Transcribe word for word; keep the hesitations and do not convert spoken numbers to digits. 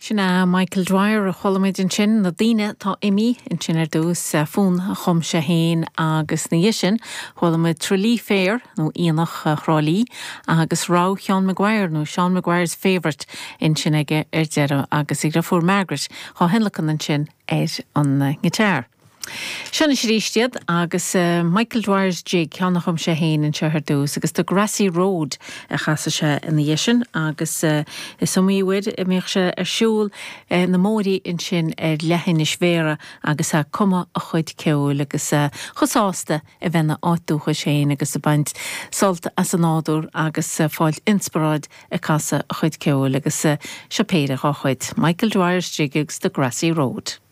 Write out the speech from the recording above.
Sinna Michael Dwyer a cholamid in sin na dine tá imi in sin ar dús fún a chumse héin agus na isin cholamid trulí féir nó íonach chrálí agus rá Sean Maguire nó Sean Maguire's favourite in sin aige ar deire agus igra fór Margaret há henlachan an sin ar an gitar. Seanna Shrístiad agus uh, Michael Dwyer's jig ceannach um sé héin in sehar dús agus the Grassy Road a chasa sé in the isin agus uh, is somíwid i mich sé ar siúl uh, na mórí in sin ar lehin is vera agus a cuma a chuid ceúil agus uh, chusásta i bhenna áitúcha séin agus a baint solta as an ádur agus uh, fáil inspiráid a casa a chuid ceúil agus uh, sepéire a chuid Michael Dwyer's jig agus the Grassy Road.